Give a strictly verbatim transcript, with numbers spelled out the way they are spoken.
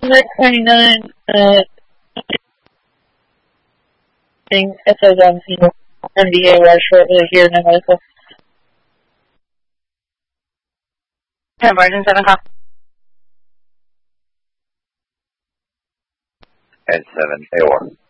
Nick twenty-nine, uh, thing, it says, um, you know, N D A wire shortly here in America. ten Virgin seven, call. N seven, A O R.